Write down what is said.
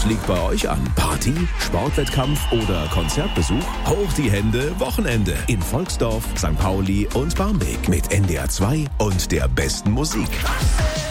Was liegt bei euch an? Party, Sportwettkampf oder Konzertbesuch? Hoch die Hände, Wochenende in Volksdorf, St. Pauli und Barmbek mit NDR 2 und der besten Musik.